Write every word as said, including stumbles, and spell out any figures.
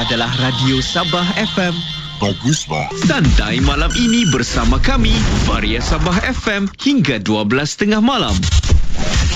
adalah Radio Sabah F M. Bagus, bah. Santai malam ini bersama kami, Varia Sabah F M hingga dua belas tiga puluh malam.